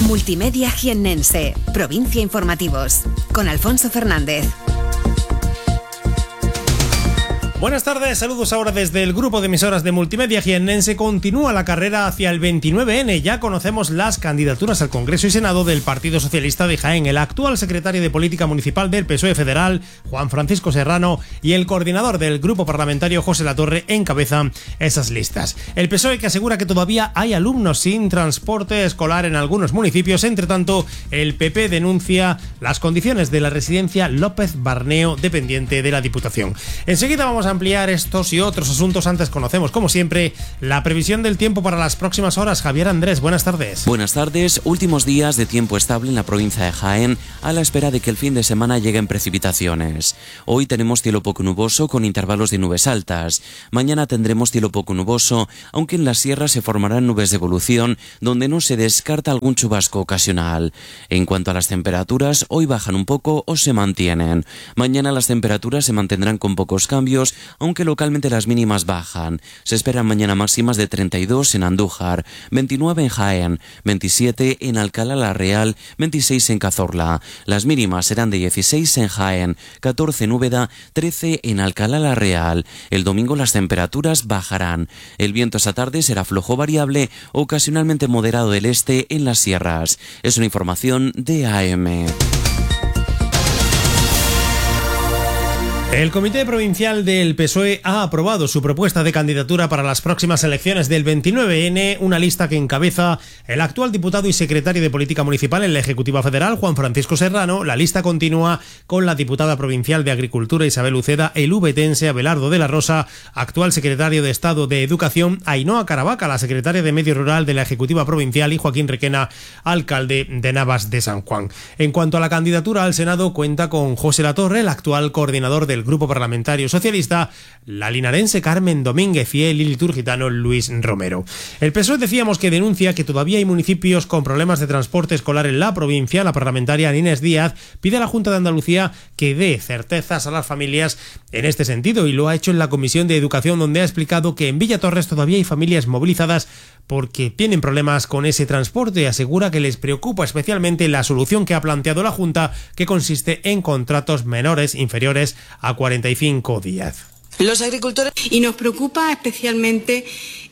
Multimedia Jiennense, Provincia Informativos, con Alfonso Fernández. Buenas tardes, saludos ahora desde el grupo de emisoras de Multimedia Jiennense. Continúa la carrera hacia el 29N. Ya conocemos las candidaturas al Congreso y Senado del Partido Socialista de Jaén. El actual secretario de Política Municipal del PSOE Federal, Juan Francisco Serrano, y el coordinador del grupo parlamentario, José Latorre, encabezan esas listas. El PSOE, que asegura que todavía hay alumnos sin transporte escolar en algunos municipios. Entre tanto, el PP denuncia las condiciones de la residencia López Barneo, dependiente de la Diputación. Enseguida vamos a ampliar estos y otros asuntos. Antes conocemos, como siempre, la previsión del tiempo para las próximas horas. Javier Andrés, buenas tardes. Buenas tardes. Últimos días de tiempo estable en la provincia de Jaén, a la espera de que el fin de semana lleguen precipitaciones. Hoy tenemos cielo poco nuboso con intervalos de nubes altas. Mañana tendremos cielo poco nuboso, aunque en las sierras se formarán nubes de evolución, donde no se descarta algún chubasco ocasional. En cuanto a las temperaturas, hoy bajan un poco o se mantienen. Mañana las temperaturas se mantendrán con pocos cambios, aunque localmente las mínimas bajan. Se esperan mañana máximas de 32 en Andújar, 29 en Jaén, 27 en Alcalá la Real, 26 en Cazorla. Las mínimas serán de 16 en Jaén, 14 en Úbeda, 13 en Alcalá la Real. El domingo las temperaturas bajarán. El viento esta tarde será flojo variable, ocasionalmente moderado del este en las sierras. Es una información de AM. El Comité Provincial del PSOE ha aprobado su propuesta de candidatura para las próximas elecciones del 29N, una lista que encabeza el actual diputado y secretario de Política Municipal en la Ejecutiva Federal, Juan Francisco Serrano. La lista continúa con la diputada provincial de Agricultura, Isabel Uceda, el ubetense Abelardo de la Rosa, actual secretario de Estado de Educación, Ainhoa Caravaca, la secretaria de Medio Rural de la Ejecutiva Provincial, y Joaquín Requena, alcalde de Navas de San Juan. En cuanto a la candidatura al Senado, cuenta con José Latorre, el actual coordinador del Grupo Parlamentario Socialista, la linarense Carmen Domínguez y el iturgitano Luis Romero. El PSOE, decíamos, que denuncia que todavía hay municipios con problemas de transporte escolar en la provincia. La parlamentaria Inés Díaz pide a la Junta de Andalucía que dé certezas a las familias en este sentido, y lo ha hecho en la Comisión de Educación, donde ha explicado que en Villatorres todavía hay familias movilizadas porque tienen problemas con ese transporte. Asegura que les preocupa especialmente la solución que ha planteado la Junta, que consiste en contratos menores inferiores a 45 días. Los agricultores, y nos preocupa especialmente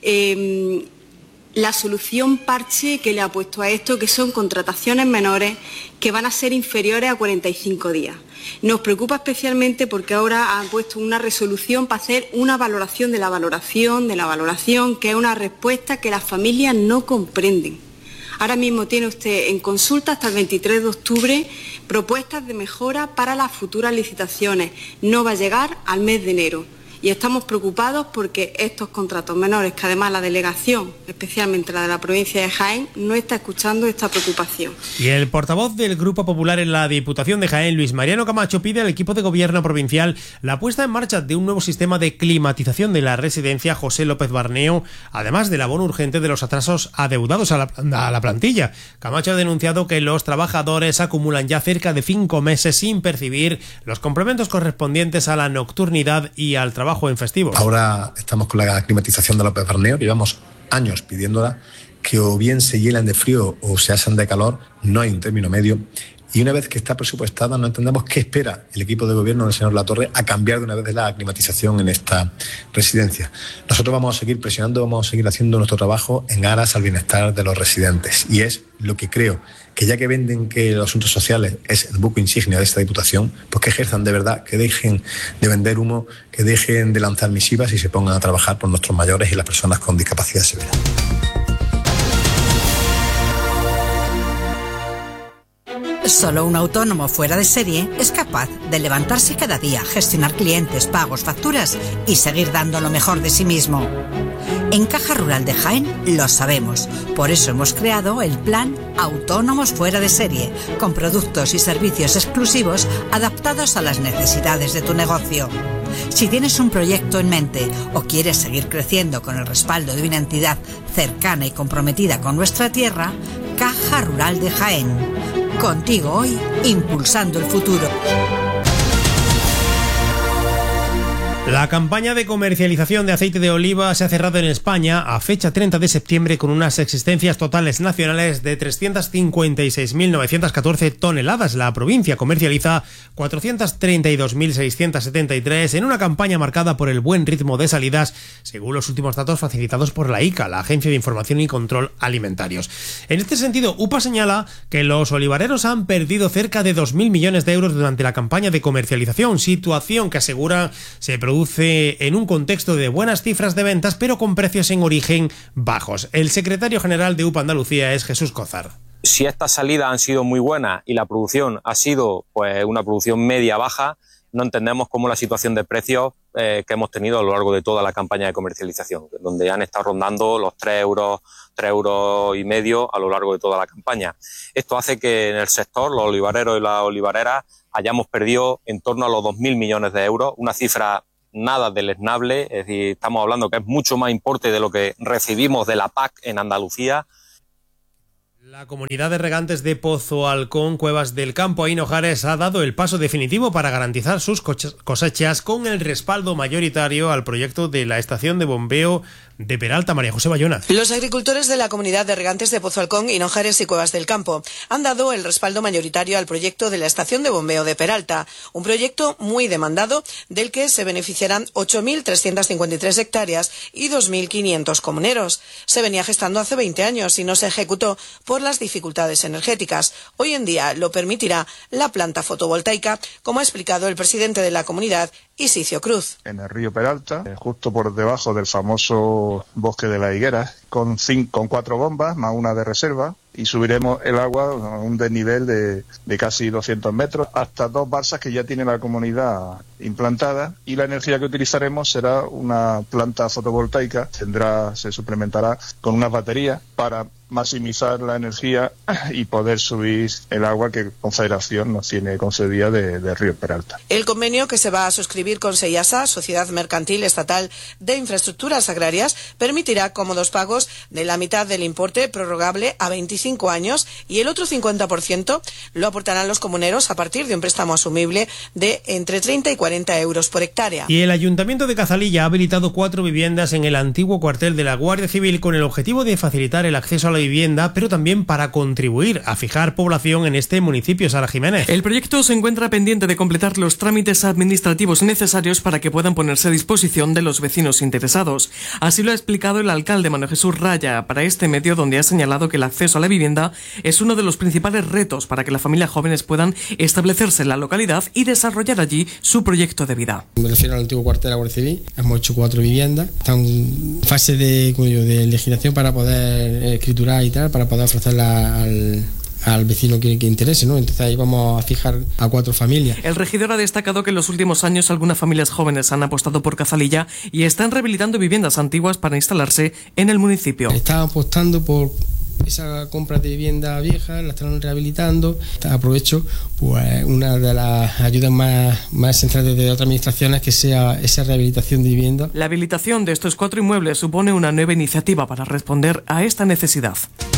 la solución parche que le ha puesto a esto, que son contrataciones menores que van a ser inferiores a 45 días. Nos preocupa especialmente porque ahora han puesto una resolución para hacer una valoración de la valoración, que es una respuesta que las familias no comprenden. Ahora mismo tiene usted en consulta hasta el 23 de octubre propuestas de mejora para las futuras licitaciones. No va a llegar al mes de enero. Y estamos preocupados porque estos contratos menores, que además la delegación, especialmente la de la provincia de Jaén, no está escuchando esta preocupación. Y el portavoz del Grupo Popular en la Diputación de Jaén, Luis Mariano Camacho, pide al equipo de gobierno provincial la puesta en marcha de un nuevo sistema de climatización de la residencia José López Barneo, además del abono urgente de los atrasos adeudados a la plantilla. Camacho ha denunciado que los trabajadores acumulan ya cerca de 5 meses sin percibir los complementos correspondientes a la nocturnidad y al trabajo en festivo. Ahora estamos con la climatización de López Barneo, llevamos años pidiéndola, que o bien se hielan de frío o se asan de calor, no hay un término medio. Y una vez que está presupuestada, no entendemos qué espera el equipo de gobierno del señor Latorre a cambiar de una vez la climatización en esta residencia. Nosotros vamos a seguir presionando, vamos a seguir haciendo nuestro trabajo en aras al bienestar de los residentes. Y es lo que creo, que ya que venden que los asuntos sociales es el buque insignia de esta Diputación, pues que ejerzan de verdad, que dejen de vender humo, que dejen de lanzar misivas y se pongan a trabajar por nuestros mayores y las personas con discapacidad severa. Solo un autónomo fuera de serie es capaz de levantarse cada día, gestionar clientes, pagos, facturas y seguir dando lo mejor de sí mismo. En Caja Rural de Jaén lo sabemos, por eso hemos creado el plan Autónomos Fuera de Serie, con productos y servicios exclusivos adaptados a las necesidades de tu negocio. Si tienes un proyecto en mente o quieres seguir creciendo con el respaldo de una entidad cercana y comprometida con nuestra tierra, Caja Rural de Jaén. Contigo hoy, impulsando el futuro. La campaña de comercialización de aceite de oliva se ha cerrado en España a fecha 30 de septiembre con unas existencias totales nacionales de 356.914 toneladas. La provincia comercializa 432.673 en una campaña marcada por el buen ritmo de salidas, según los últimos datos facilitados por la ICA, la Agencia de Información y Control Alimentarios. En este sentido, UPA señala que los olivareros han perdido cerca de 2.000 millones de euros durante la campaña de comercialización, situación que asegura se produce en un contexto de buenas cifras de ventas, pero con precios en origen bajos. El secretario general de UPA Andalucía es Jesús Cózar. Si estas salidas han sido muy buenas y la producción ha sido pues una producción media-baja, no entendemos cómo la situación de precios que hemos tenido a lo largo de toda la campaña de comercialización, donde han estado rondando los 3 euros y medio a lo largo de toda la campaña. Esto hace que en el sector, los olivareros y las olivareras, hayamos perdido en torno a los 2.000 millones de euros, una cifra nada deleznable, es decir, estamos hablando que es mucho más importe de lo que recibimos de la PAC en Andalucía. La comunidad de regantes de Pozo Alcón, Cuevas del Campo e Hinojares ha dado el paso definitivo para garantizar sus cosechas con el respaldo mayoritario al proyecto de la estación de bombeo de Peralta. María José Bayona. Los agricultores de la comunidad de regantes de Pozo Alcón, Hinojares y Cuevas del Campo han dado el respaldo mayoritario al proyecto de la estación de bombeo de Peralta, un proyecto muy demandado del que se beneficiarán 8.353 hectáreas y 2.500 comuneros. Se venía gestando hace 20 años y no se ejecutó por las dificultades energéticas. Hoy en día lo permitirá la planta fotovoltaica, como ha explicado el presidente de la comunidad, Isicio Cruz. En el río Peralta, justo por debajo del famoso bosque de la higuera, con 4 bombas más una de reserva, y subiremos el agua a un desnivel de casi 200 metros hasta 2 balsas que ya tiene la comunidad implantada, y la energía que utilizaremos será una planta fotovoltaica, se suplementará con unas baterías para maximizar la energía y poder subir el agua que Confederación nos tiene concedida de río Peralta. El convenio que se va a suscribir con SEIASA, Sociedad Mercantil Estatal de Infraestructuras Agrarias, permitirá cómodos pagos de la mitad del importe prorrogable a 25 años y el otro 50% lo aportarán los comuneros a partir de un préstamo asumible de entre 30 y 40 euros por hectárea. Y el Ayuntamiento de Cazalilla ha habilitado 4 viviendas en el antiguo cuartel de la Guardia Civil con el objetivo de facilitar el acceso a la vivienda, pero también para contribuir a fijar población en este municipio. Sara Jiménez. El proyecto se encuentra pendiente de completar los trámites administrativos necesarios para que puedan ponerse a disposición de los vecinos interesados. Así lo ha explicado el alcalde Manuel Jesús Raya para este medio, donde ha señalado que el acceso a la vivienda es uno de los principales retos para que las familias jóvenes puedan establecerse en la localidad y desarrollar allí su proyecto de vida. Me refiero al antiguo cuartel de la Guardia Civil. Hemos hecho 4 viviendas. Están en fase de legislación para poder escriturar y tal, para poder ofrecerla al vecino que interese, ¿no? Entonces ahí vamos a fijar a 4 familias. El regidor ha destacado que en los últimos años algunas familias jóvenes han apostado por Cazalilla y están rehabilitando viviendas antiguas para instalarse en el municipio. Están apostando por esa compra de vivienda vieja, la están rehabilitando. Aprovecho pues una de las ayudas más centrales de otras administraciones, que sea esa rehabilitación de vivienda. La habilitación de estos 4 inmuebles supone una nueva iniciativa para responder a esta necesidad.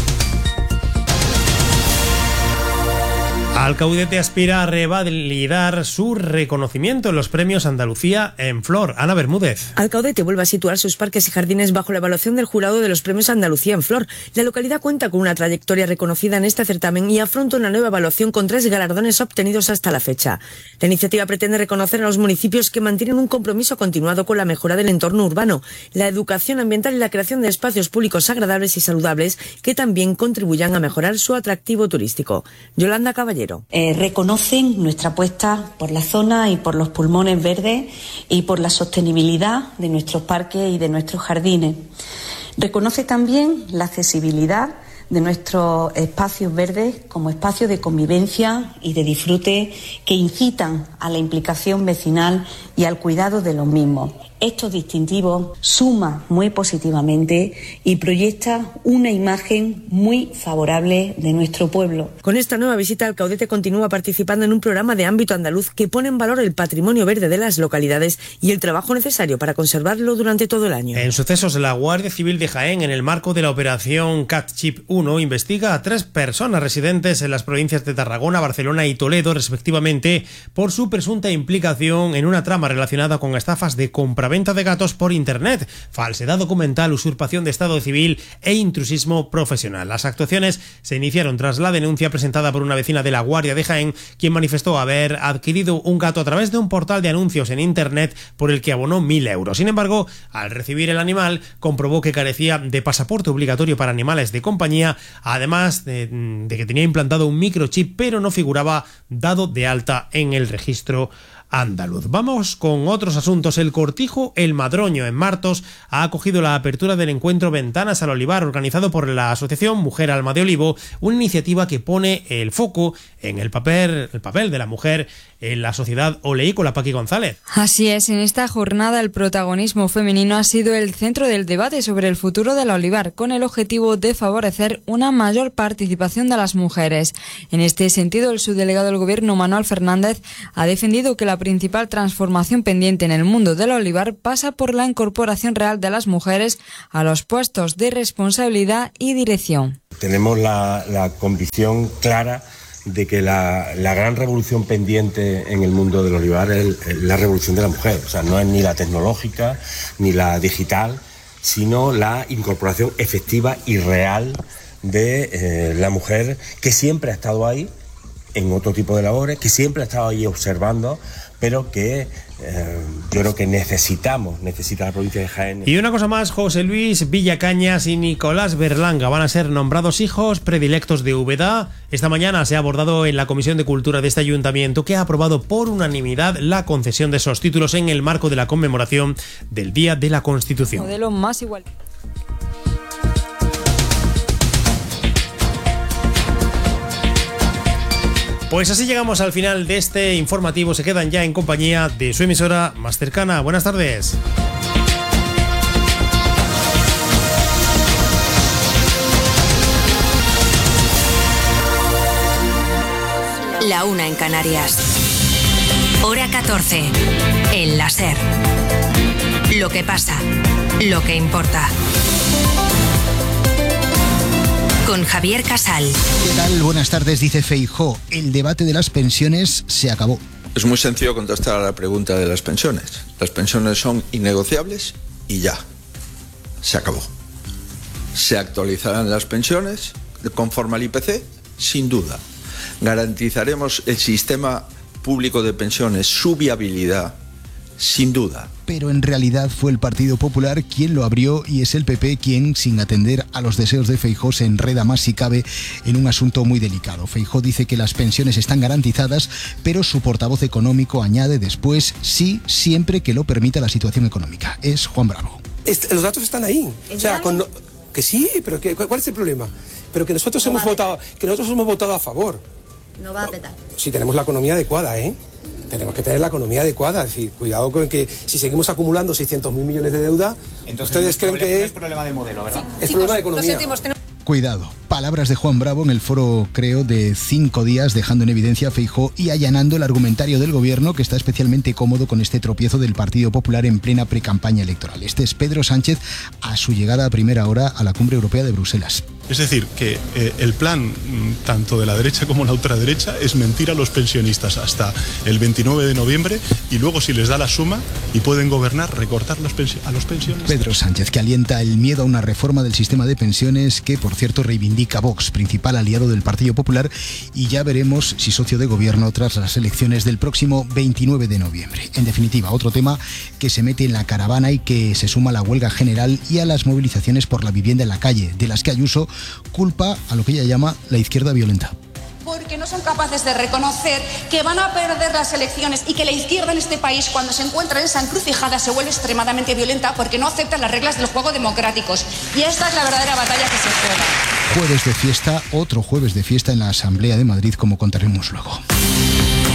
Alcaudete aspira a revalidar su reconocimiento en los premios Andalucía en Flor. Ana Bermúdez. Alcaudete vuelve a situar sus parques y jardines bajo la evaluación del jurado de los premios Andalucía en Flor. La localidad cuenta con una trayectoria reconocida en este certamen y afronta una nueva evaluación con 3 galardones obtenidos hasta la fecha. La iniciativa pretende reconocer a los municipios que mantienen un compromiso continuado con la mejora del entorno urbano, la educación ambiental y la creación de espacios públicos agradables y saludables que también contribuyan a mejorar su atractivo turístico. Yolanda Caballero. Reconocen nuestra apuesta por la zona y por los pulmones verdes y por la sostenibilidad de nuestros parques y de nuestros jardines. Reconoce también la accesibilidad de nuestros espacios verdes como espacios de convivencia y de disfrute que incitan a la implicación vecinal y al cuidado de los mismos. estos distintivos suma muy positivamente y proyecta una imagen muy favorable de nuestro pueblo. Con esta nueva visita, el Caudete continúa participando en un programa de ámbito andaluz que pone en valor el patrimonio verde de las localidades y el trabajo necesario para conservarlo durante todo el año. En sucesos, la Guardia Civil de Jaén, en el marco de la operación CatChip 1, investiga a 3 personas residentes en las provincias de Tarragona, Barcelona y Toledo, respectivamente, por su presunta implicación en una trama relacionada con estafas de compraventa de gatos por internet, falsedad documental, usurpación de estado civil e intrusismo profesional. Las actuaciones se iniciaron tras la denuncia presentada por una vecina de la Guardia de Jaén, quien manifestó haber adquirido un gato a través de un portal de anuncios en internet por el que abonó 1.000 euros. Sin embargo, al recibir el animal, comprobó que carecía de pasaporte obligatorio para animales de compañía, además de que tenía implantado un microchip, pero no figuraba dado de alta en el registro andaluz. Vamos con otros asuntos. El Cortijo El Madroño en Martos ha acogido la apertura del encuentro Ventanas al Olivar, organizado por la asociación Mujer Alma de Olivo, una iniciativa que pone el foco en el papel de la mujer en la sociedad oleícola. Paqui González. Así es, en esta jornada el protagonismo femenino ha sido el centro del debate sobre el futuro del olivar, con el objetivo de favorecer una mayor participación de las mujeres. En este sentido, el subdelegado del Gobierno, Manuel Fernández, ha defendido que la principal transformación pendiente en el mundo del olivar pasa por la incorporación real de las mujeres a los puestos de responsabilidad y dirección. Tenemos la convicción clara de que la gran revolución pendiente en el mundo del olivar es la revolución de la mujer. O sea, no es ni la tecnológica ni la digital, sino la incorporación efectiva y real de la mujer, que siempre ha estado ahí en otro tipo de labores, que siempre ha estado ahí observando, pero que yo creo que necesita la provincia de Jaén. Y una cosa más, José Luis Villacañas y Nicolás Berlanga van a ser nombrados hijos predilectos de Úbeda. Esta mañana se ha abordado en la Comisión de Cultura de este ayuntamiento, que ha aprobado por unanimidad la concesión de esos títulos en el marco de la conmemoración del Día de la Constitución. Modelo más igual. Pues así llegamos al final de este informativo. Se quedan ya en compañía de su emisora más cercana. Buenas tardes. La 1 en Canarias. Hora 14. El láser. Lo que pasa. Lo que importa. Con Javier Casal. ¿Qué tal? Buenas tardes. Dice Feijóo, el debate de las pensiones se acabó. Es muy sencillo contestar a la pregunta de las pensiones. Las pensiones son innegociables y ya. Se acabó. ¿Se actualizarán las pensiones conforme al IPC? Sin duda. ¿Garantizaremos el sistema público de pensiones, su viabilidad? Sin duda. Pero en realidad fue el Partido Popular quien lo abrió y es el PP quien, sin atender a los deseos de Feijóo, se enreda más si cabe en un asunto muy delicado. Feijóo dice que las pensiones están garantizadas, pero su portavoz económico añade después sí, siempre que lo permita la situación económica. Es Juan Bravo. Los datos están ahí. O sea, que sí, pero ¿cuál es el problema? Pero que nosotros hemos votado a favor. No va a petar. Si tenemos la economía adecuada, Tenemos que tener la economía adecuada. Es decir, cuidado con que si seguimos acumulando 600.000 millones de deuda, entonces ustedes creen que es problema de modelo, ¿verdad? Es problema de economía. Cuidado. Palabras de Juan Bravo en el foro, creo, de 5 días, dejando en evidencia a Feijóo y allanando el argumentario del gobierno, que está especialmente cómodo con este tropiezo del Partido Popular en plena precampaña electoral. Este es Pedro Sánchez a su llegada a primera hora a la Cumbre Europea de Bruselas. Es decir, que el plan tanto de la derecha como la ultraderecha es mentir a los pensionistas hasta el 29 de noviembre y luego, si les da la suma y pueden gobernar, recortar a los pensionistas. Pedro Sánchez, que alienta el miedo a una reforma del sistema de pensiones que, por cierto, reivindica Vox, principal aliado del Partido Popular, y ya veremos si socio de gobierno tras las elecciones del próximo 29 de noviembre. En definitiva, otro tema que se mete en la caravana y que se suma a la huelga general y a las movilizaciones por la vivienda en la calle, de las que Ayuso culpa a lo que ella llama la izquierda violenta. Porque no son capaces de reconocer que van a perder las elecciones y que la izquierda en este país, cuando se encuentra en esa encrucijada, se vuelve extremadamente violenta porque no acepta las reglas del juego democráticos. Y esta es la verdadera batalla que se juega. Jueves de fiesta, otro jueves de fiesta en la Asamblea de Madrid, como contaremos luego. Hay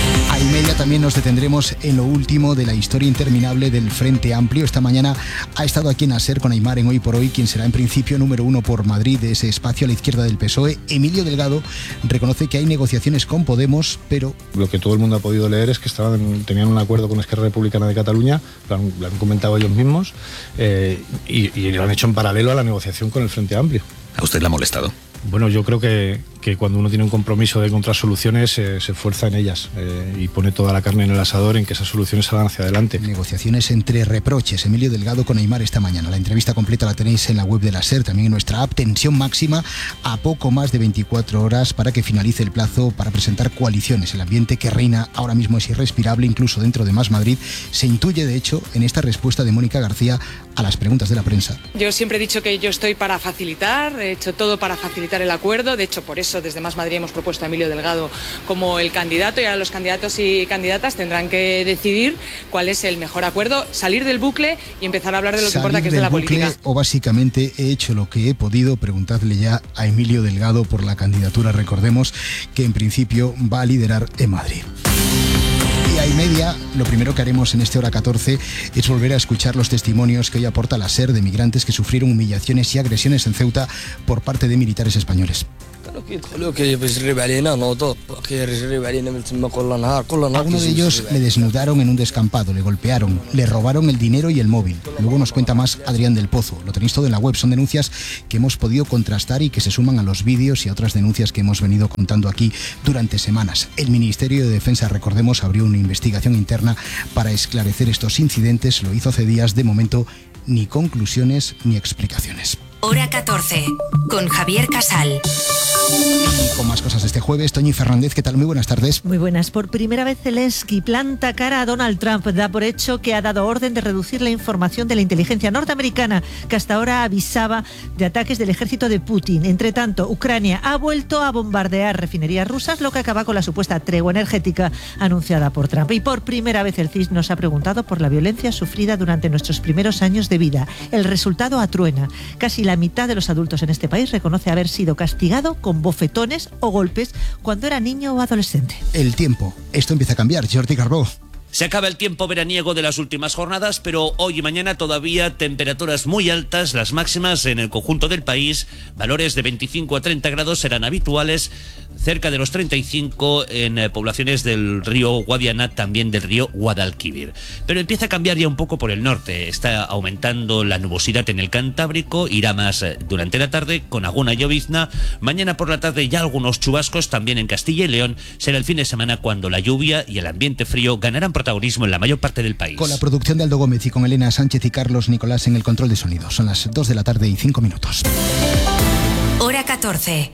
1:30 también nos detendremos en lo último de la historia interminable del Frente Amplio. Esta mañana ha estado aquí en ASER con Aimar en Hoy por Hoy, quien será en principio número 1 por Madrid de ese espacio a la izquierda del PSOE. Emilio Delgado reconoce que hay negociaciones con Podemos, pero... Lo que todo el mundo ha podido leer es que tenían un acuerdo con Esquerra Republicana de Cataluña, lo han comentado ellos mismos, y lo han hecho en paralelo a la negociación con el Frente Amplio. ¿A usted le ha molestado? Bueno, yo creo que cuando uno tiene un compromiso de encontrar soluciones, se esfuerza en ellas y pone toda la carne en el asador en que esas soluciones salgan hacia adelante. Negociaciones entre reproches. Emilio Delgado con Aimar esta mañana. La entrevista completa la tenéis en la web de la SER, también en nuestra app. Tensión máxima a poco más de 24 horas para que finalice el plazo para presentar coaliciones. El ambiente que reina ahora mismo es irrespirable, incluso dentro de Más Madrid. Se intuye, de hecho, en esta respuesta de Mónica García a las preguntas de la prensa. Yo siempre he dicho que yo estoy para facilitar, he hecho todo para facilitar el acuerdo. De hecho, por eso desde Más Madrid hemos propuesto a Emilio Delgado como el candidato, y ahora los candidatos y candidatas tendrán que decidir cuál es el mejor acuerdo, salir del bucle y empezar a hablar de lo que importa, que es de la política. O básicamente he hecho lo que he podido. Preguntadle ya a Emilio Delgado por la candidatura. Recordemos que en principio va a liderar en Madrid. Y a 1:30, lo primero que haremos en este Hora 14 es volver a escuchar los testimonios que hoy aporta la SER de migrantes que sufrieron humillaciones y agresiones en Ceuta por parte de militares españoles. A uno de ellos le desnudaron en un descampado, le golpearon, le robaron el dinero y el móvil. Luego nos cuenta más Adrián del Pozo. Lo tenéis todo en la web. Son denuncias que hemos podido contrastar y que se suman a los vídeos y a otras denuncias que hemos venido contando aquí durante semanas. El Ministerio de Defensa, recordemos, abrió una investigación interna para esclarecer estos incidentes. Lo hizo hace días. De momento, ni conclusiones ni explicaciones. Hora 14, con Javier Casal. Y con más cosas este jueves, Toñi Fernández, ¿qué tal? Muy buenas tardes. Muy buenas. Por primera vez Zelensky planta cara a Donald Trump. Da por hecho que ha dado orden de reducir la información de la inteligencia norteamericana, que hasta ahora avisaba de ataques del ejército de Putin. Entre tanto, Ucrania ha vuelto a bombardear refinerías rusas, lo que acaba con la supuesta tregua energética anunciada por Trump. Y por primera vez el CIS nos ha preguntado por la violencia sufrida durante nuestros primeros años de vida. El resultado atruena. Casi la mitad de los adultos en este país reconoce haber sido castigado con bofetones o golpes cuando era niño o adolescente. El tiempo. Esto empieza a cambiar. Jordi Carbó. Se acaba el tiempo veraniego de las últimas jornadas, pero hoy y mañana todavía temperaturas muy altas. Las máximas en el conjunto del país, valores de 25 a 30 grados serán habituales, cerca de los 35 en poblaciones del río Guadiana, también del río Guadalquivir. Pero empieza a cambiar ya un poco por el norte. Está aumentando la nubosidad en el Cantábrico, irá más durante la tarde con alguna llovizna. Mañana por la tarde ya algunos chubascos también en Castilla y León. Será el fin de semana cuando la lluvia y el ambiente frío ganarán protagonismo en la mayor parte del país. Con la producción de Aldo Gómez y con Elena Sánchez y Carlos Nicolás en el control de sonido. Son las 2 de la tarde y 5 minutos. Hora 14.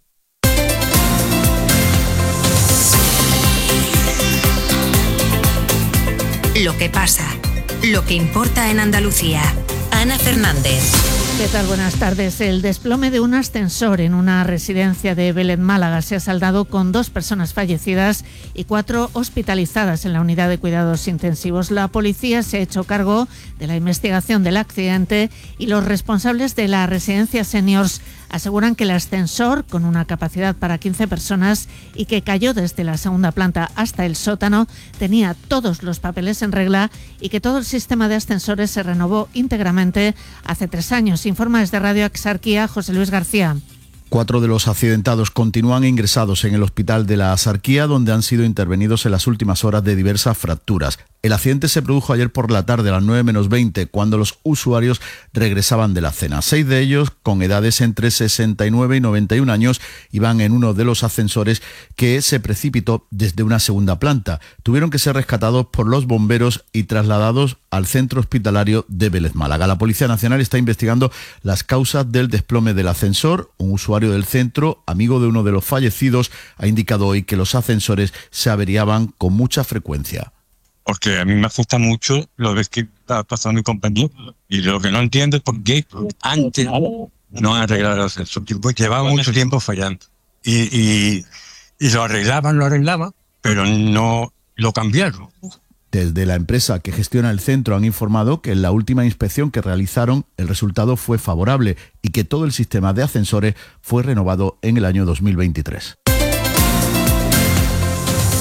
Lo que pasa, lo que importa en Andalucía. Ana Fernández. ¿Qué tal? Buenas tardes. El desplome de un ascensor en una residencia de Vélez, Málaga, se ha saldado con 2 personas fallecidas y 4 hospitalizadas en la unidad de cuidados intensivos. La policía se ha hecho cargo de la investigación del accidente y los responsables de la residencia Seniors aseguran que el ascensor, con una capacidad para 15 personas y que cayó desde la segunda planta hasta el sótano, tenía todos los papeles en regla y que todo el sistema de ascensores se renovó íntegramente hace 3 años. Informa desde Radio Axarquía José Luis García. 4 de los accidentados continúan ingresados en el hospital de la Axarquía, donde han sido intervenidos en las últimas horas de diversas fracturas. El accidente se produjo ayer por la tarde a las 9 menos 20, cuando los usuarios regresaban de la cena. 6 de ellos, con edades entre 69 y 91 años, iban en uno de los ascensores que se precipitó desde una segunda planta. Tuvieron que ser rescatados por los bomberos y trasladados al centro hospitalario de Vélez, Málaga. La Policía Nacional está investigando las causas del desplome del ascensor. Un usuario del centro, amigo de uno de los fallecidos, ha indicado hoy que los ascensores se averiaban con mucha frecuencia. Porque a mí me asusta mucho lo que está pasando mi compañero. Y lo que no entiendo es por qué antes no han arreglado el ascensor. Llevaba mucho tiempo fallando. Y lo arreglaban, pero no lo cambiaron. Desde la empresa que gestiona el centro han informado que en la última inspección que realizaron el resultado fue favorable y que todo el sistema de ascensores fue renovado en el año 2023.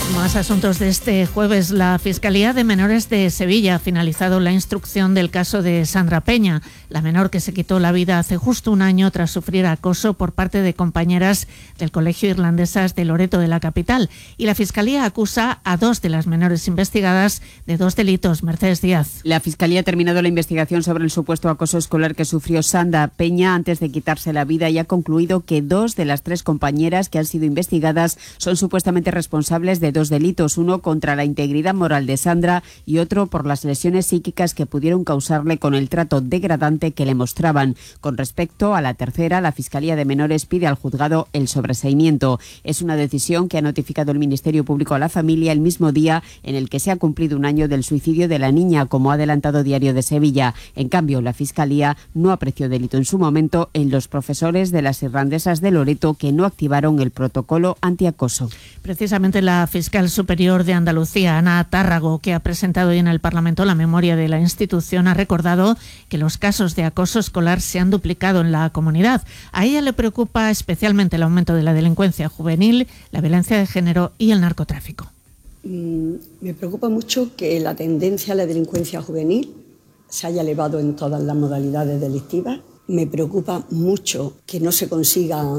Más asuntos de este jueves. La Fiscalía de Menores de Sevilla ha finalizado la instrucción del caso de Sandra Peña, la menor que se quitó la vida hace justo un año tras sufrir acoso por parte de compañeras del Colegio Irlandesas de Loreto de la capital. Y la Fiscalía acusa a 2 de las menores investigadas de 2 delitos. Mercedes Díaz. La Fiscalía ha terminado la investigación sobre el supuesto acoso escolar que sufrió Sandra Peña antes de quitarse la vida y ha concluido que 2 de las 3 compañeras que han sido investigadas son supuestamente responsables de 2 delitos, uno contra la integridad moral de Sandra y otro por las lesiones psíquicas que pudieron causarle con el trato degradante que le mostraban. Con respecto a la tercera, la Fiscalía de Menores pide al juzgado el sobreseimiento. Es una decisión que ha notificado el Ministerio Público a la familia el mismo día en el que se ha cumplido un año del suicidio de la niña, como ha adelantado Diario de Sevilla. En cambio, la Fiscalía no apreció delito en su momento en los profesores de las Irlandesas de Loreto que no activaron el protocolo antiacoso. Precisamente la fiscal superior de Andalucía, Ana Tárrago, que ha presentado hoy en el Parlamento la memoria de la institución, ha recordado que los casos de acoso escolar se han duplicado en la comunidad. A ella le preocupa especialmente el aumento de la delincuencia juvenil, la violencia de género y el narcotráfico. Me preocupa mucho que la tendencia a la delincuencia juvenil se haya elevado en todas las modalidades delictivas. Me preocupa mucho que no se consiga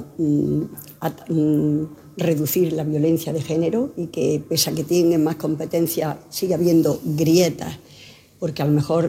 reducir la violencia de género y que, pese a que tienen más competencia, sigue habiendo grietas porque a lo mejor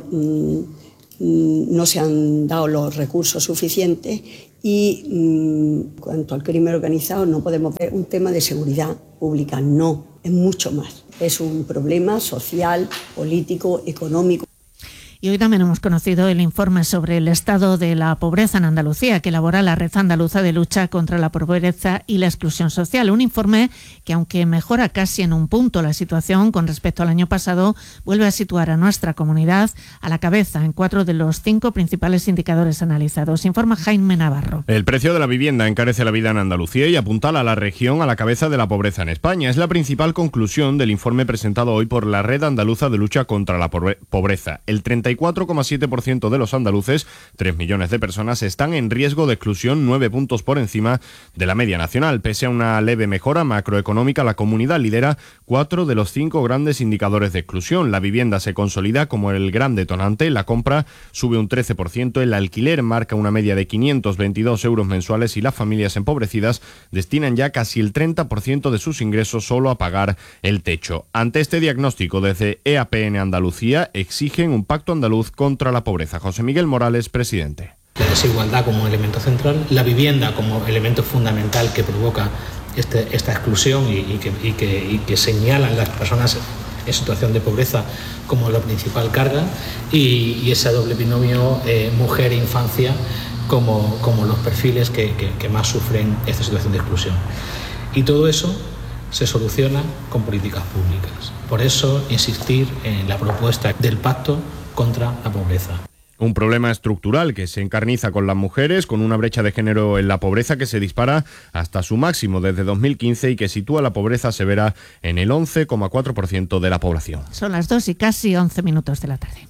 no se han dado los recursos suficientes. Y en cuanto al crimen organizado, no podemos ver un tema de seguridad pública, no, es mucho más. Es un problema social, político, económico. Y hoy también hemos conocido el informe sobre el estado de la pobreza en Andalucía que elabora la Red Andaluza de Lucha contra la Pobreza y la Exclusión Social. Un informe que, aunque mejora casi en un punto la situación con respecto al año pasado, vuelve a situar a nuestra comunidad a la cabeza en 4 de los 5 principales indicadores analizados. Informa Jaime Navarro. El precio de la vivienda encarece la vida en Andalucía y apuntala a la región a la cabeza de la pobreza en España. Es la principal conclusión del informe presentado hoy por la Red Andaluza de Lucha contra la Pobreza. El 34,7% de los andaluces, 3 millones de personas, están en riesgo de exclusión, 9 puntos por encima de la media nacional. Pese a una leve mejora macroeconómica, la comunidad lidera 4 de los 5 grandes indicadores de exclusión. La vivienda se consolida como el gran detonante, la compra sube un 13%, el alquiler marca una media de 522 euros mensuales y las familias empobrecidas destinan ya casi el 30% de sus ingresos solo a pagar el techo. Ante este diagnóstico, desde EAPN Andalucía exigen un pacto andaluz contra la pobreza. José Miguel Morales, presidente. La desigualdad como elemento central, la vivienda como elemento fundamental que provoca esta exclusión y que señalan las personas en situación de pobreza como la principal carga y ese doble binomio mujer e infancia como los perfiles que más sufren esta situación de exclusión. Y todo eso se soluciona con políticas públicas. Por eso insistir en la propuesta del pacto contra la pobreza. Un problema estructural que se encarniza con las mujeres, con una brecha de género en la pobreza que se dispara hasta su máximo desde 2015 y que sitúa la pobreza severa en el 11,4% de la población. Son las 2 y casi 11 minutos de la tarde.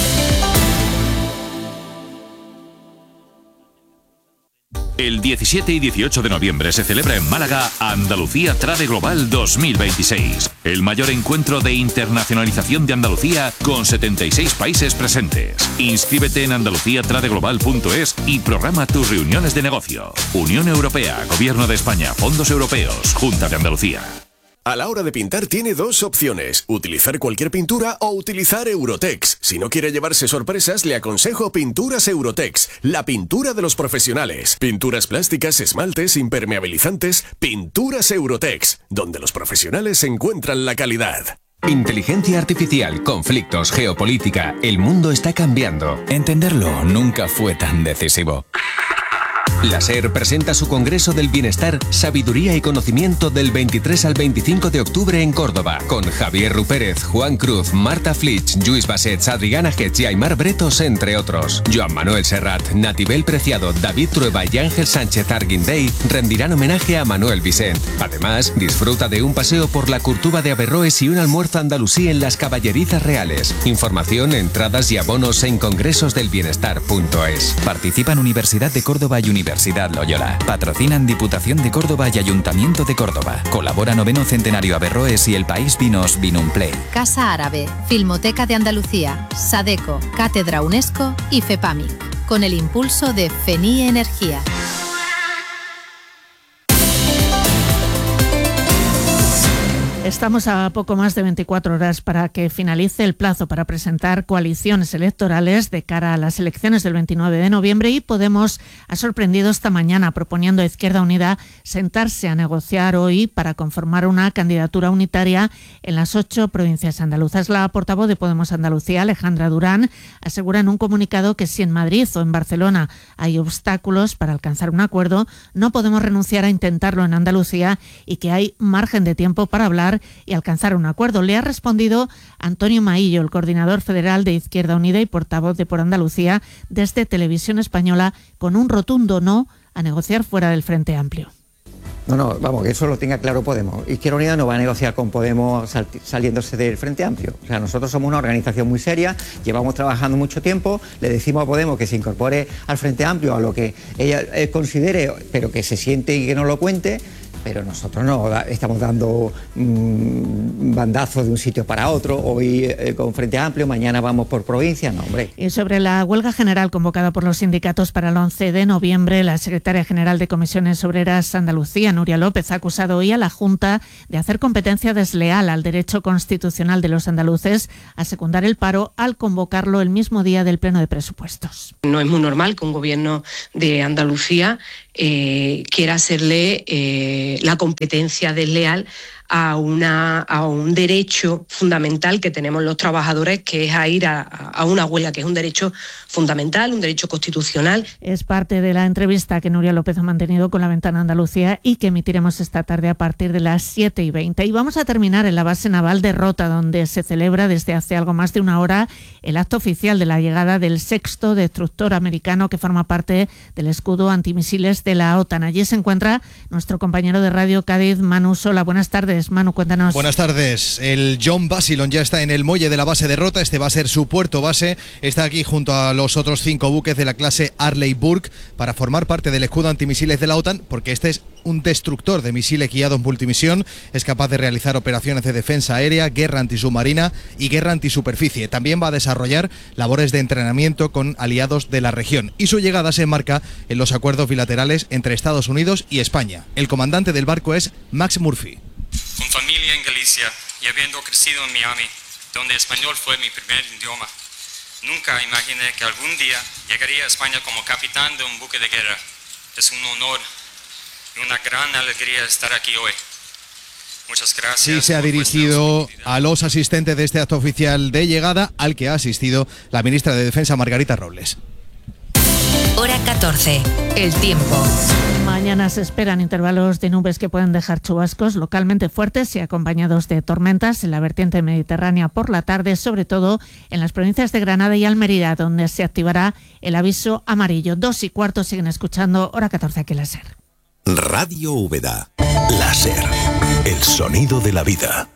El 17 y 18 de noviembre se celebra en Málaga Andalucía Trade Global 2026, el mayor encuentro de internacionalización de Andalucía con 76 países presentes. Inscríbete en andaluciatradeglobal.es y programa tus reuniones de negocio. Unión Europea, Gobierno de España, Fondos Europeos, Junta de Andalucía. A la hora de pintar tiene 2 opciones, utilizar cualquier pintura o utilizar Eurotex. Si no quiere llevarse sorpresas, le aconsejo Pinturas Eurotex, la pintura de los profesionales. Pinturas plásticas, esmaltes, impermeabilizantes, Pinturas Eurotex, donde los profesionales encuentran la calidad. Inteligencia artificial, conflictos, geopolítica, el mundo está cambiando. Entenderlo nunca fue tan decisivo. La SER presenta su Congreso del Bienestar, Sabiduría y Conocimiento del 23 al 25 de octubre en Córdoba, con Javier Rupérez, Juan Cruz, Marta Flitsch, Lluís Bassets, Adriana Getz y Aymar Bretos, entre otros. Joan Manuel Serrat, Natibel Preciado, David Trueba y Ángel Sánchez Arguindey rendirán homenaje a Manuel Vicent. Además, disfruta de un paseo por la Curtuba de Averroes y un almuerzo andalusí en las Caballerizas Reales. Información, entradas y abonos en congresosdelbienestar.es. Participan Universidad de Córdoba y Universidad Universidad Loyola. Patrocinan Diputación de Córdoba y Ayuntamiento de Córdoba. Colabora 9º Centenario Averroes y El País Vinos Vinumplay. Casa Árabe, Filmoteca de Andalucía, Sadeco, Cátedra UNESCO y FEPAMIC. Con el impulso de FENIE Energía. Estamos a poco más de 24 horas para que finalice el plazo para presentar coaliciones electorales de cara a las elecciones del 29 de noviembre y Podemos ha sorprendido esta mañana proponiendo a Izquierda Unida sentarse a negociar hoy para conformar una candidatura unitaria en las 8 provincias andaluzas. La portavoz de Podemos Andalucía, Alejandra Durán, asegura en un comunicado que si en Madrid o en Barcelona hay obstáculos para alcanzar un acuerdo, no podemos renunciar a intentarlo en Andalucía y que hay margen de tiempo para hablar y alcanzar un acuerdo. Le ha respondido Antonio Maillo, el coordinador federal de Izquierda Unida y portavoz de Por Andalucía, desde Televisión Española, con un rotundo no a negociar fuera del Frente Amplio. No, vamos, que eso lo tenga claro Podemos. Izquierda Unida no va a negociar con Podemos saliéndose del Frente Amplio. O sea, nosotros somos una organización muy seria, llevamos trabajando mucho tiempo, le decimos a Podemos que se incorpore al Frente Amplio, a lo que ella considere, pero que se siente y que no lo cuente. Pero nosotros no estamos dando bandazos de un sitio para otro, hoy con Frente Amplio, mañana vamos por provincia, no, hombre. Y sobre la huelga general convocada por los sindicatos para el 11 de noviembre, la secretaria general de Comisiones Obreras Andalucía, Nuria López, ha acusado hoy a la Junta de hacer competencia desleal al derecho constitucional de los andaluces a secundar el paro al convocarlo el mismo día del pleno de presupuestos. No es muy normal que un gobierno de Andalucía quiera hacerle la competencia desleal a un derecho fundamental que tenemos los trabajadores, que es a ir a una huelga, que es un derecho fundamental, un derecho constitucional. Es parte de la entrevista que Nuria López ha mantenido con La Ventana Andalucía y que emitiremos esta tarde a partir de las 7:20. Y vamos a terminar en la base naval de Rota, donde se celebra desde hace algo más de una hora el acto oficial de la llegada del 6º destructor americano que forma parte del escudo antimisiles de la OTAN. Allí se encuentra nuestro compañero de Radio Cádiz, Manu Sola. Buenas tardes. Manu, cuéntanos. Buenas tardes. El John Basildon ya está en el muelle de la base de Rota. Este va a ser su puerto base. Está aquí junto a los otros 5 buques de la clase Arleigh Burke para formar parte del escudo antimisiles de la OTAN, porque este es un destructor de misiles guiados multimisión. Es capaz de realizar operaciones de defensa aérea, guerra antisubmarina y guerra antisuperficie. También va a desarrollar labores de entrenamiento con aliados de la región. Y su llegada se enmarca en los acuerdos bilaterales entre Estados Unidos y España. El comandante del barco es Max Murphy. Con familia en Galicia y habiendo crecido en Miami, donde español fue mi primer idioma, nunca imaginé que algún día llegaría a España como capitán de un buque de guerra. Es un honor y una gran alegría estar aquí hoy. Muchas gracias. Sí, se ha dirigido a los asistentes de este acto oficial de llegada, al que ha asistido la ministra de Defensa, Margarita Robles. Hora 14. El tiempo. Mañana se esperan intervalos de nubes que pueden dejar chubascos localmente fuertes y acompañados de tormentas en la vertiente mediterránea por la tarde, sobre todo en las provincias de Granada y Almería, donde se activará el aviso amarillo. 2:15 siguen escuchando Hora 14 aquí en la SER. Radio Úbeda. La SER. El sonido de la vida.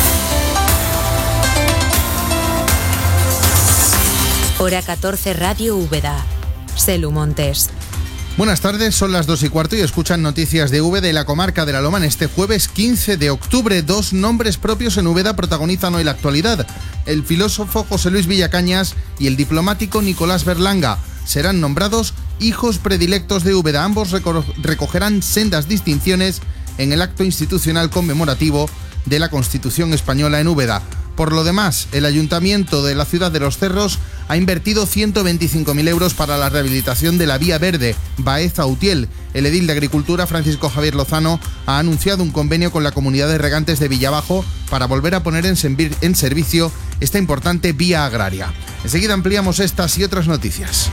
Hora 14 Radio Úbeda. Selu Montes. Buenas tardes, son las 2:15 y escuchan noticias de Úbeda y la comarca de La Loma en este jueves 15 de octubre. 2 nombres propios en Úbeda protagonizan hoy la actualidad. El filósofo José Luis Villacañas y el diplomático Nicolás Berlanga serán nombrados hijos predilectos de Úbeda. Ambos recogerán sendas distinciones en el acto institucional conmemorativo de la Constitución española en Úbeda. Por lo demás, el Ayuntamiento de la ciudad de Los Cerros ha invertido 125.000 euros para la rehabilitación de la vía verde Baeza-Utiel. El edil de Agricultura, Francisco Javier Lozano, ha anunciado un convenio con la comunidad de regantes de Villabajo para volver a poner en servicio esta importante vía agraria. Enseguida ampliamos estas y otras noticias.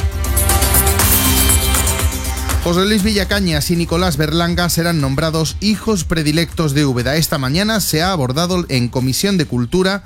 José Luis Villacañas y Nicolás Berlanga serán nombrados hijos predilectos de Úbeda. Esta mañana se ha abordado en Comisión de Cultura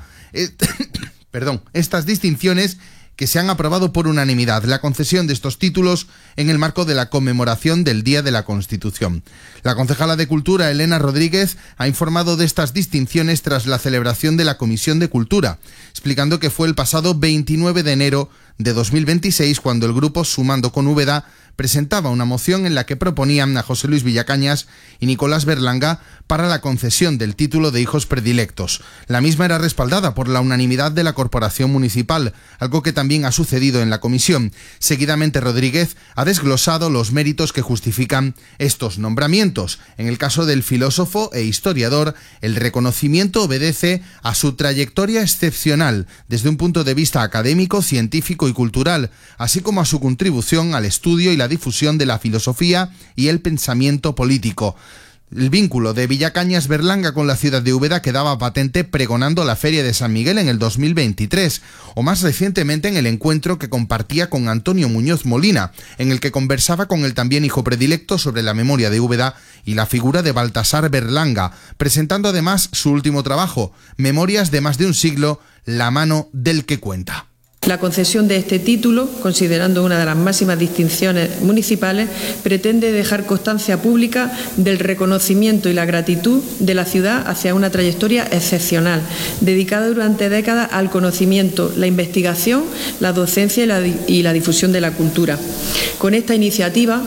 estas distinciones que se han aprobado por unanimidad, la concesión de estos títulos en el marco de la conmemoración del Día de la Constitución. La concejala de Cultura, Elena Rodríguez, ha informado de estas distinciones tras la celebración de la Comisión de Cultura, explicando que fue el pasado 29 de enero de 2026 cuando el grupo Sumando con Úbeda presentaba una moción en la que proponían a José Luis Villacañas y Nicolás Berlanga para la concesión del título de hijos predilectos. La misma era respaldada por la unanimidad de la Corporación Municipal, algo que también ha sucedido en la comisión. Seguidamente, Rodríguez ha desglosado los méritos que justifican estos nombramientos. En el caso del filósofo e historiador, el reconocimiento obedece a su trayectoria excepcional desde un punto de vista académico, científico y cultural, así como a su contribución al estudio y la difusión de la filosofía y el pensamiento político. El vínculo de Villacañas Berlanga con la ciudad de Úbeda quedaba patente pregonando la Feria de San Miguel en el 2023, o más recientemente en el encuentro que compartía con Antonio Muñoz Molina, en el que conversaba con el también hijo predilecto sobre la memoria de Úbeda y la figura de Baltasar Berlanga, presentando además su último trabajo, Memorias de más de un siglo, la mano del que cuenta. La concesión de este título, considerando una de las máximas distinciones municipales, pretende dejar constancia pública del reconocimiento y la gratitud de la ciudad hacia una trayectoria excepcional, dedicada durante décadas al conocimiento, la investigación, la docencia y la difusión de la cultura. Con esta iniciativa,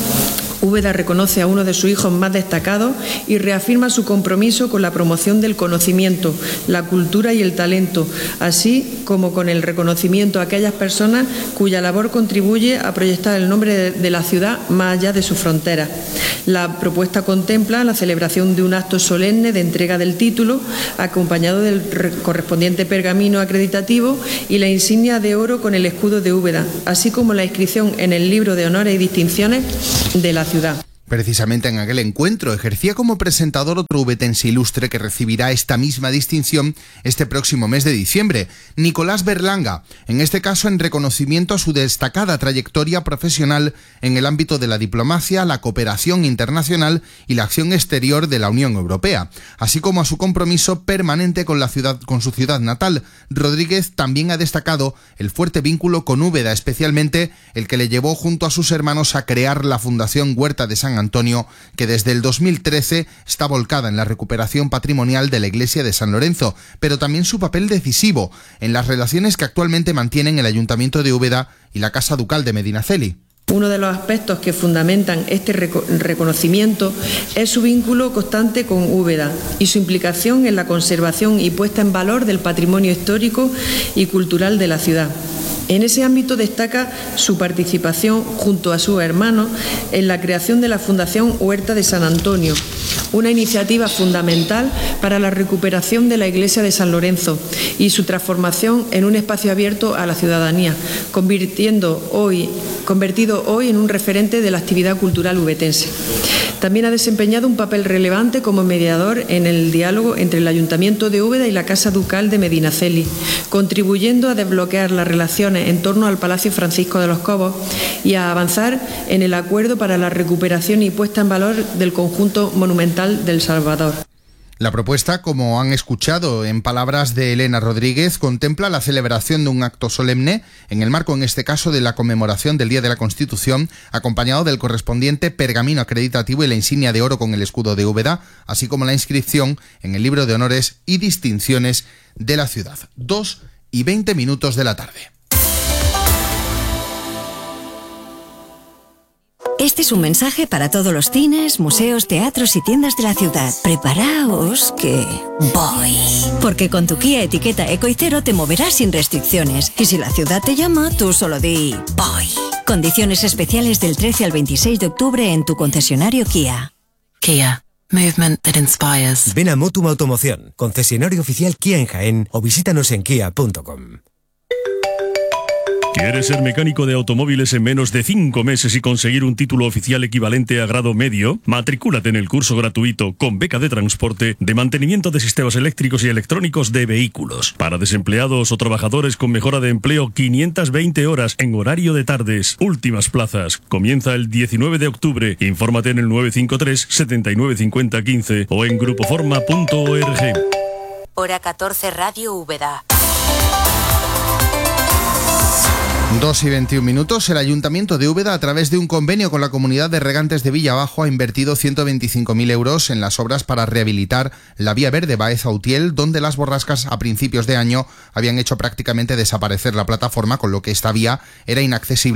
Úbeda reconoce a uno de sus hijos más destacados y reafirma su compromiso con la promoción del conocimiento, la cultura y el talento, así como con el reconocimiento a aquellas personas cuya labor contribuye a proyectar el nombre de la ciudad más allá de sus fronteras. La propuesta contempla la celebración de un acto solemne de entrega del título, acompañado del correspondiente pergamino acreditativo y la insignia de oro con el escudo de Úbeda, así como la inscripción en el libro de honores y distinciones de la ciudad. Precisamente en aquel encuentro ejercía como presentador otro ubetense ilustre que recibirá esta misma distinción este próximo mes de diciembre, Nicolás Berlanga, en este caso en reconocimiento a su destacada trayectoria profesional en el ámbito de la diplomacia, la cooperación internacional y la acción exterior de la Unión Europea, así como a su compromiso permanente con su ciudad natal. Rodríguez también ha destacado el fuerte vínculo con Úbeda, especialmente el que le llevó junto a sus hermanos a crear la Fundación Huerta de San Antonio, que desde el 2013 está volcada en la recuperación patrimonial de la iglesia de San Lorenzo, pero también su papel decisivo en las relaciones que actualmente mantienen el Ayuntamiento de Úbeda y la Casa Ducal de Medinaceli. Uno de los aspectos que fundamentan este reconocimiento es su vínculo constante con Úbeda y su implicación en la conservación y puesta en valor del patrimonio histórico y cultural de la ciudad. En ese ámbito destaca su participación junto a sus hermanos en la creación de la Fundación Huerta de San Antonio, una iniciativa fundamental para la recuperación de la iglesia de San Lorenzo y su transformación en un espacio abierto a la ciudadanía, convertido hoy en un referente de la actividad cultural ubetense. También ha desempeñado un papel relevante como mediador en el diálogo entre el Ayuntamiento de Úbeda y la Casa Ducal de Medinaceli, contribuyendo a desbloquear las relaciones en torno al Palacio Francisco de los Cobos y a avanzar en el acuerdo para la recuperación y puesta en valor del conjunto monumental del Salvador. La propuesta, como han escuchado en palabras de Elena Rodríguez, contempla la celebración de un acto solemne, en el marco en este caso de la conmemoración del Día de la Constitución, acompañado del correspondiente pergamino acreditativo y la insignia de oro con el escudo de Úbeda, así como la inscripción en el libro de honores y distinciones de la ciudad. 2:20 de la tarde. Este es un mensaje para todos los cines, museos, teatros y tiendas de la ciudad. Preparaos que voy. Porque con tu Kia etiqueta Eco y Cero te moverás sin restricciones. Y si la ciudad te llama, tú solo di voy. Condiciones especiales del 13 al 26 de octubre en tu concesionario Kia. Kia. Movement that inspires. Ven a Motum Automoción, concesionario oficial Kia en Jaén, o visítanos en kia.com. ¿Quieres ser mecánico de automóviles en menos de 5 meses y conseguir un título oficial equivalente a grado medio? Matricúlate en el curso gratuito con beca de transporte de mantenimiento de sistemas eléctricos y electrónicos de vehículos. Para desempleados o trabajadores con mejora de empleo, 520 horas en horario de tardes. Últimas plazas. Comienza el 19 de octubre. Infórmate en el 953 79 50 15 o en grupoforma.org. Hora 14, Radio Úbeda. 2:21. El Ayuntamiento de Úbeda, a través de un convenio con la Comunidad de Regantes de Villabajo, ha invertido 125.000 euros en las obras para rehabilitar la vía verde Baeza-Utiel, donde las borrascas a principios de año habían hecho prácticamente desaparecer la plataforma, con lo que esta vía era inaccesible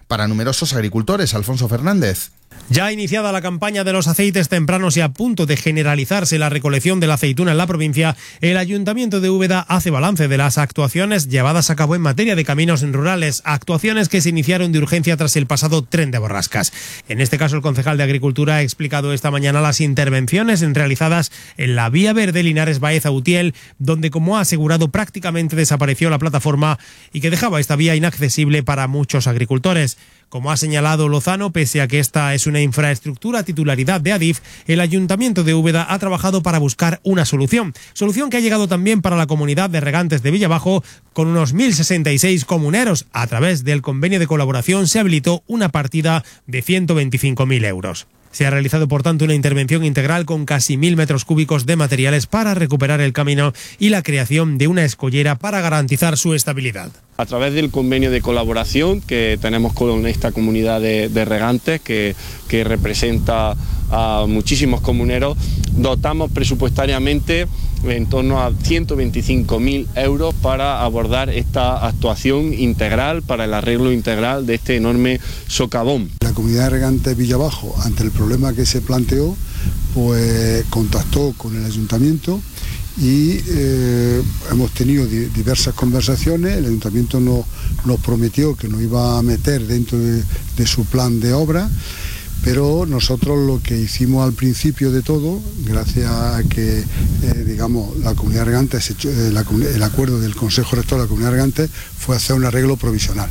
para numerosos agricultores. Alfonso Fernández. Ya ha iniciada la campaña de los aceites tempranos y a punto de generalizarse la recolección de la aceituna en la provincia, el Ayuntamiento de Úbeda hace balance de las actuaciones llevadas a cabo en materia de caminos rurales, actuaciones que se iniciaron de urgencia tras el pasado tren de borrascas. En este caso, el concejal de Agricultura ha explicado esta mañana las intervenciones realizadas en la vía verde Linares-Baeza-Utiel, donde, como ha asegurado, prácticamente desapareció la plataforma y que dejaba esta vía inaccesible para muchos agricultores. Como ha señalado Lozano, pese a que esta es una infraestructura titularidad de Adif, el Ayuntamiento de Úbeda ha trabajado para buscar una solución que ha llegado también para la comunidad de regantes de Villabajo, con unos 1.066 comuneros. A través del convenio de colaboración se habilitó una partida de 125.000 euros. Se ha realizado, por tanto, una intervención integral con casi 1.000 metros cúbicos de materiales para recuperar el camino y la creación de una escollera para garantizar su estabilidad. A través del convenio de colaboración que tenemos con esta comunidad de regantes que representa a muchísimos comuneros, dotamos presupuestariamente en torno a 125.000 euros para abordar esta actuación integral, para el arreglo integral de este enorme socavón. La comunidad de regantes Villabajo, ante el problema que se planteó, pues contactó con el ayuntamiento y hemos tenido diversas conversaciones. El ayuntamiento nos prometió que nos iba a meter dentro de su plan de obra, pero nosotros lo que hicimos al principio de todo, gracias a que la comunidad de regantes, el acuerdo del Consejo Rector de la comunidad de regantes, fue hacer un arreglo provisional.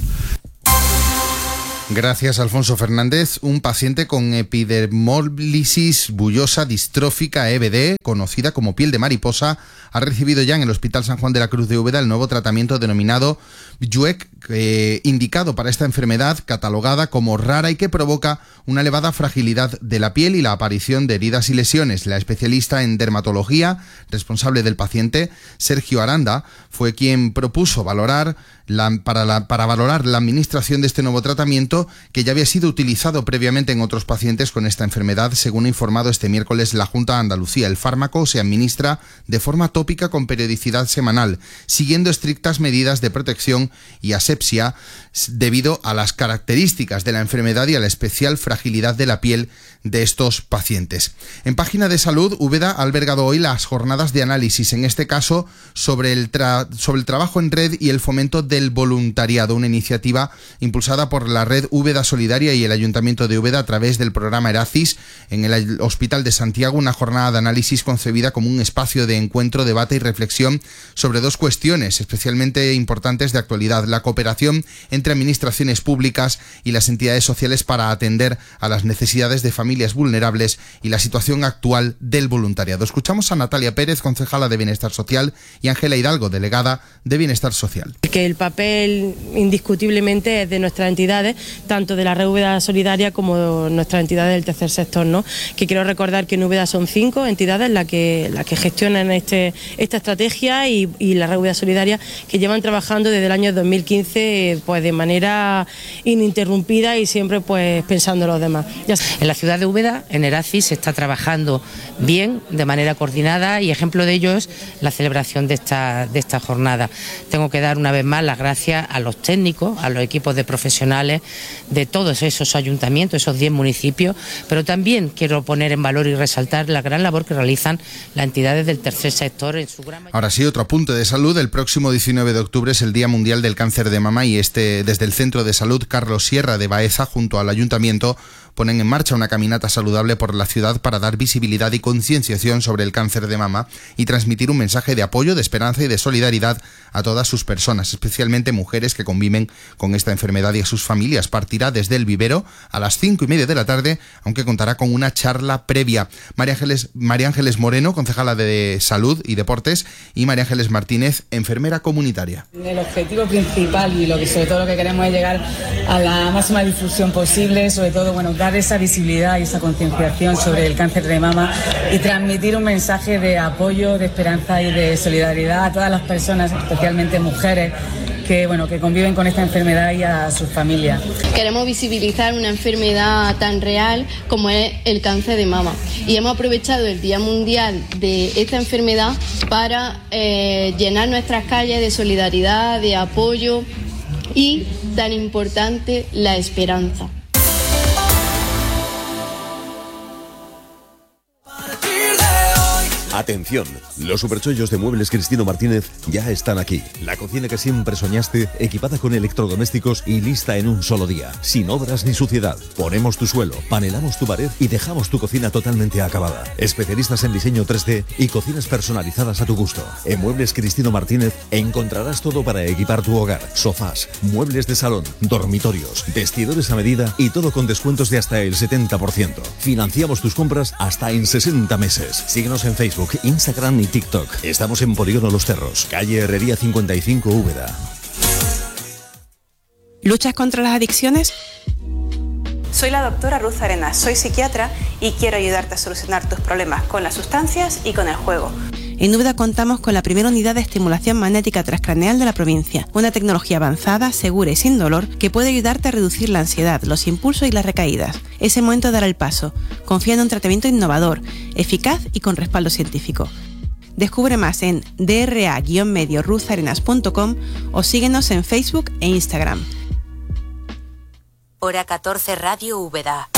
Gracias, Alfonso Fernández. Un paciente con epidermólisis bullosa distrófica EBD, conocida como piel de mariposa, ha recibido ya en el Hospital San Juan de la Cruz de Úbeda el nuevo tratamiento denominado Vyuec, indicado para esta enfermedad catalogada como rara y que provoca una elevada fragilidad de la piel y la aparición de heridas y lesiones. La especialista en dermatología responsable del paciente, Sergio Aranda, fue quien propuso valorar para valorar la administración de este nuevo tratamiento, que ya había sido utilizado previamente en otros pacientes con esta enfermedad, según ha informado este miércoles la Junta de Andalucía. El fármaco se administra de forma tópica con periodicidad semanal, siguiendo estrictas medidas de protección y asepsia debido a las características de la enfermedad y a la especial fragilidad de la piel de estos pacientes. En página de salud, Úbeda ha albergado hoy las jornadas de análisis, en este caso sobre el trabajo en red y el fomento del voluntariado, una iniciativa impulsada por la red Úbeda Solidaria y el Ayuntamiento de Úbeda a través del programa Eracis en el Hospital de Santiago, una jornada de análisis concebida como un espacio de encuentro, debate y reflexión sobre dos cuestiones especialmente importantes de actualidad: la cooperación entre administraciones públicas y las entidades sociales para atender a las necesidades de familias vulnerables y la situación actual del voluntariado. Escuchamos a Natalia Pérez, concejala de Bienestar Social, y Ángela Hidalgo, delegada de Bienestar Social. Que el papel indiscutiblemente es de nuestras entidades, tanto de la red Úbeda Solidaria como nuestras entidades del tercer sector, ¿no? Que quiero recordar que en Úbeda son 5 entidades las que gestionan esta estrategia y la red Úbeda Solidaria, que llevan trabajando desde el año 2015 pues de manera ininterrumpida y siempre pues pensando en los demás. En la ciudad de Úbeda, en Eracis, se está trabajando bien, de manera coordinada, y ejemplo de ello es la celebración de esta jornada. Tengo que dar una vez más las gracias a los técnicos, a los equipos de profesionales de todos esos ayuntamientos, esos 10 municipios, pero también quiero poner en valor y resaltar la gran labor que realizan las entidades del tercer sector en su gran mayoría. Ahora sí, otro apunte de salud. El próximo 19 de octubre es el Día Mundial del Cáncer de Mama y desde el Centro de Salud Carlos Sierra de Baeza, junto al Ayuntamiento, ponen en marcha una caminata saludable por la ciudad para dar visibilidad y concienciación sobre el cáncer de mama y transmitir un mensaje de apoyo, de esperanza y de solidaridad a todas sus personas, especialmente mujeres que conviven con esta enfermedad y a sus familias. Partirá desde el vivero a las 5:30 de la tarde, aunque contará con una charla previa. María Ángeles Moreno, concejala de Salud y Deportes, y María Ángeles Martínez, enfermera comunitaria. El objetivo principal y sobre todo lo que queremos es llegar a la máxima difusión posible, sobre todo dar esa visibilidad y esa concienciación sobre el cáncer de mama y transmitir un mensaje de apoyo, de esperanza y de solidaridad a todas las personas, especialmente mujeres, que conviven con esta enfermedad y a sus familias. Queremos visibilizar una enfermedad tan real como es el cáncer de mama y hemos aprovechado el Día Mundial de esta enfermedad para llenar nuestras calles de solidaridad, de apoyo y tan importante, la esperanza. Atención, los superchollos de Muebles Cristino Martínez ya están aquí. La cocina que siempre soñaste, equipada con electrodomésticos y lista en un solo día, sin obras ni suciedad. Ponemos tu suelo, panelamos tu pared y dejamos tu cocina totalmente acabada. Especialistas en diseño 3D y cocinas personalizadas a tu gusto. En Muebles Cristino Martínez encontrarás todo para equipar tu hogar. Sofás, muebles de salón, dormitorios, vestidores a medida y todo con descuentos de hasta el 70%. Financiamos tus compras hasta en 60 meses. Síguenos en Facebook, Instagram y TikTok. Estamos en Polígono Los Cerros, calle Herrería 55, Úbeda. ¿Luchas contra las adicciones? Soy la doctora Ruth Arenas, soy psiquiatra y quiero ayudarte a solucionar tus problemas con las sustancias y con el juego. En Úbeda contamos con la primera unidad de estimulación magnética transcraneal de la provincia, una tecnología avanzada, segura y sin dolor que puede ayudarte a reducir la ansiedad, los impulsos y las recaídas. Es el momento de dar el paso. Confía en un tratamiento innovador, eficaz y con respaldo científico. Descubre más en dra-rutharenas.com o síguenos en Facebook e Instagram. Hora 14 Radio Úbeda.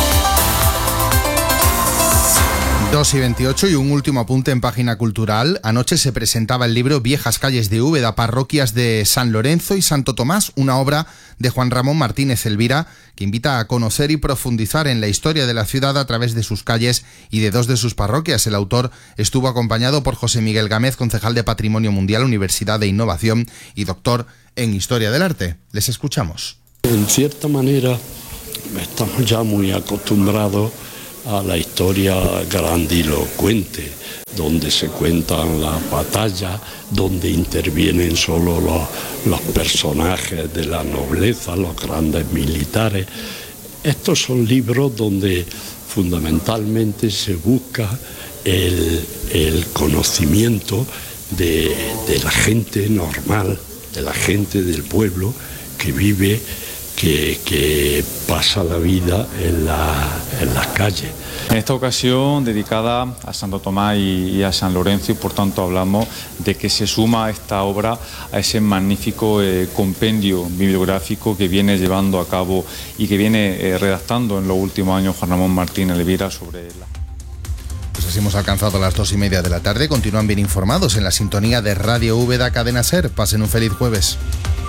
2:28 y un último apunte en página cultural. Anoche se presentaba el libro Viejas calles de Úbeda, parroquias de San Lorenzo y Santo Tomás, una obra de Juan Ramón Martínez Elvira, que invita a conocer y profundizar en la historia de la ciudad a través de sus calles y de dos de sus parroquias. El autor estuvo acompañado por José Miguel Gámez, concejal de Patrimonio Mundial, Universidad de Innovación y doctor en Historia del Arte. Les escuchamos. En cierta manera, estamos ya muy acostumbrados a la historia grandilocuente, donde se cuentan las batallas, donde intervienen solo los personajes de la nobleza, los grandes militares. Estos son libros donde fundamentalmente se busca el conocimiento de la gente normal, de la gente del pueblo que vive, que pasa la vida en las calles. En esta ocasión dedicada a Santo Tomás y a San Lorenzo, y por tanto hablamos de que se suma esta obra a ese magnífico compendio bibliográfico que viene llevando a cabo y que viene redactando en los últimos años Juan Ramón Martínez Elvira sobre la... Pues así hemos alcanzado las 2:30 de la tarde. Continúan bien informados en la sintonía de Radio Úbeda Cadena SER. Pasen un feliz jueves.